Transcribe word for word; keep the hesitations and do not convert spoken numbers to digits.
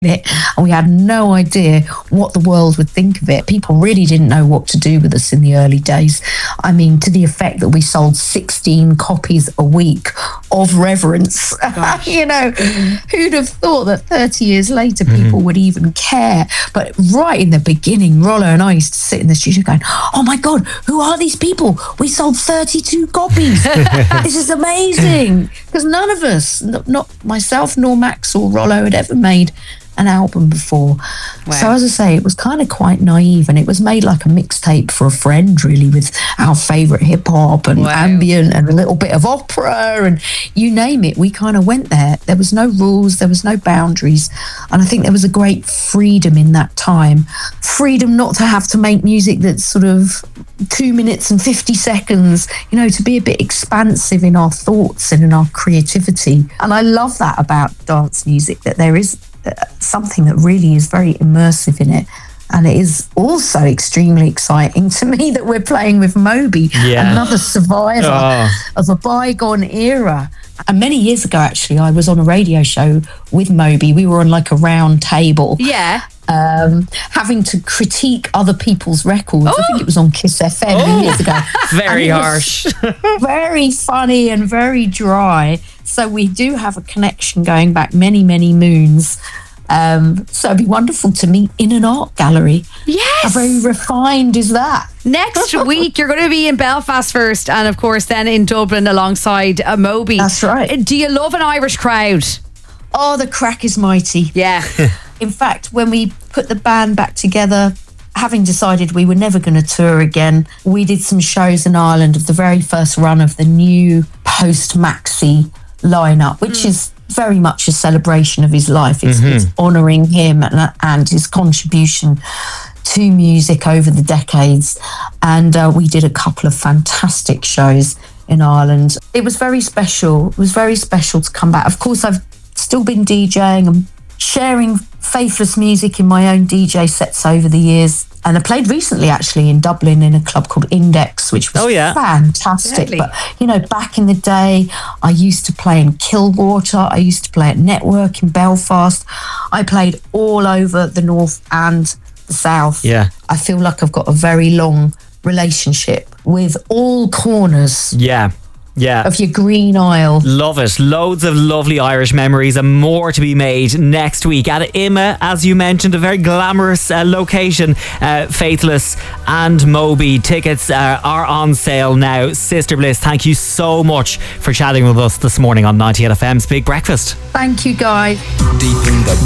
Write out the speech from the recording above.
it, and we had no idea what the world would think of it. People really didn't know what to do with us in the early days. I mean, to the effect that we sold sixteen copies a week of Reverence. You know, who'd have thought that thirty years later people mm. would even care? But right in the beginning, Rollo and I used to sit in the studio going, oh my God, who are these people? We sold thirty-two copies. This is amazing. Because none of us, not myself nor Max or Rollo, had ever made an album before. Wow. So as I say, it was kind of quite naive, and it was made like a mixtape for a friend, really, with our favourite hip-hop and wow. ambient and a little bit of opera and you name it. We kind of went there. There was no rules, there was no boundaries, and I think there was a great freedom in that time. Freedom not to have to make music that's sort of two minutes and fifty seconds, you know, to be a bit expansive in our thoughts and in our creativity. And I love that about dance music, that there is something that really is very immersive in it. And it is also extremely exciting to me that we're playing with Moby, yeah. another survivor oh. of a bygone era. And many years ago, actually, I was on a radio show with Moby. We were on like a round table. Yeah. Um, having to critique other people's records. Oh. I think it was on Kiss F M oh. years ago. Very harsh. Very funny and very dry. So we do have a connection going back many, many moons. Um, so it'd be wonderful to meet in an art gallery. Yes. How very refined is that? Next week, you're going to be in Belfast first, and of course then in Dublin alongside uh, Moby. That's right. Do you love an Irish crowd? Oh, the crack is mighty. Yeah. In fact, when we put the band back together, having decided we were never going to tour again, we did some shows in Ireland of the very first run of the new post-Maxi lineup, which mm. is very much a celebration of his life. It's, mm-hmm. it's honouring him and, and his contribution to music over the decades. And uh, we did a couple of fantastic shows in Ireland. It was very special. It was very special to come back. Of course, I've still been DJing and sharing Faithless music in my own D J sets over the years. And I played recently, actually, in Dublin in a club called Index, which was oh, yeah. fantastic. Deadly. But, you know, back in the day, I used to play in Killwater. I used to play at Network in Belfast. I played all over the north and the south. Yeah. I feel like I've got a very long relationship with all corners. Yeah. Yeah. Of your Green Isle. Love it. Loads of lovely Irish memories and more to be made next week at I M A, as you mentioned, a very glamorous uh, location. uh, Faithless and Moby. Tickets uh, are on sale now. Sister Bliss, thank you so much for chatting with us this morning on ninety-eight F M's Big Breakfast. Thank you, guys. Deep in the